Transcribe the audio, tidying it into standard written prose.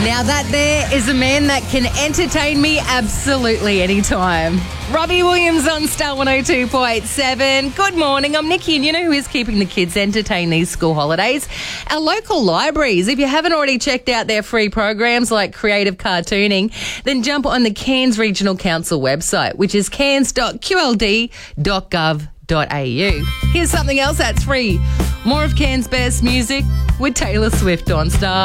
Now that there is a man that can entertain me absolutely anytime. Robbie Williams on Star 102.7. Good morning, I'm Nikki, and you know who is keeping the kids entertained these school holidays? Our local libraries. If you haven't already checked out their free programs like creative cartooning, then jump on the Cairns Regional Council website, which is cairns.qld.gov.au. Here's something else that's free. More of Cairns' best music with Taylor Swift on Star.